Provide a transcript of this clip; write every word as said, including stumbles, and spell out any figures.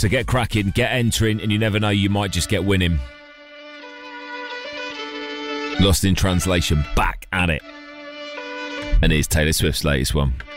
So get cracking, get entering, and you never know, you might just get winning. Lost in Translation, back at it. And here's Taylor Swift's latest one.